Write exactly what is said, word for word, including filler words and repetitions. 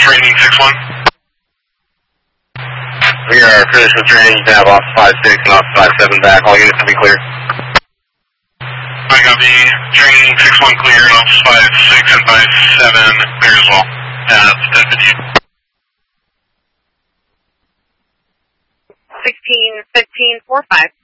training six one. We are finished with training. You can have off five six and off five seven back. All units will be clear. I got the training six one clear and off five six and five seven clear as well. Uh, ten fifteen. sixteen fifteen four five.